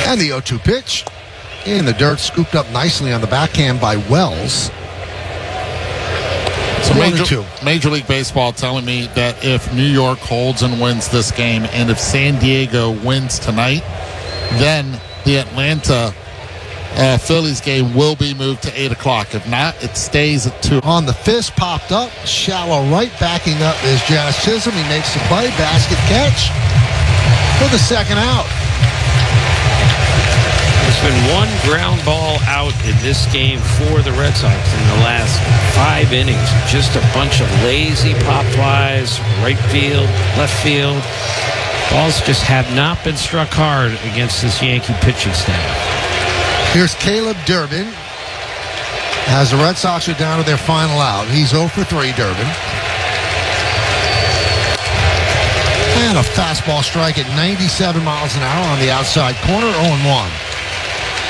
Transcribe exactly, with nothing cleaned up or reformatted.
And the oh two pitch in the dirt, scooped up nicely on the backhand by Wells. So One Major, and two. Major League Baseball telling me that if New York holds and wins this game, and if San Diego wins tonight, then the Atlanta uh, Phillies game will be moved to eight o'clock. If not, it stays at two. On the fist, popped up, shallow right, backing up is Jazz Chisholm. He makes the play, basket catch for the second out. There's been one ground ball out in this game for the Red Sox in the last five innings. Just a bunch of lazy pop flies, right field, left field. Balls just have not been struck hard against this Yankee pitching staff. Here's Caleb Durbin as the Red Sox are down to their final out. He's oh for three, Durbin. And a fastball strike at ninety-seven miles an hour on the outside corner, oh and one.